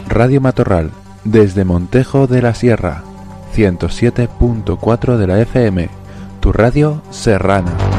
Radio Matorral, desde Montejo de la Sierra, 107.4 de la FM, tu radio serrana.